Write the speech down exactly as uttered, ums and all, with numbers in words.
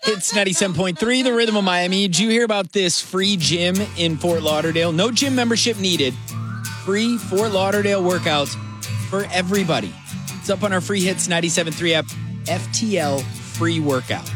It's ninety-seven point three, the Rhythm of Miami. Did you hear about this free gym in Fort Lauderdale? No gym membership needed. Free Fort Lauderdale workouts for everybody. It's up on our Free Hits ninety-seven point three app. F T L free workout.